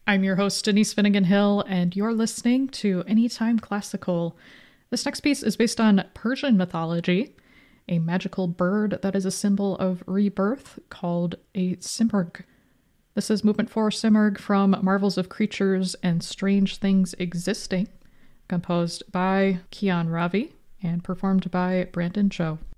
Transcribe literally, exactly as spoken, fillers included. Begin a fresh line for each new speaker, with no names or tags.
I'm your host, Denise Finnegan Hill, and you're listening to Anytime Classical. This next piece is based on Persian mythology, a magical bird that is a symbol of rebirth called a simurgh. This is movement four simurgh from Marvels of Creatures and Strange Things Existing, composed by Kian Ravi and performed by Brandon Cho.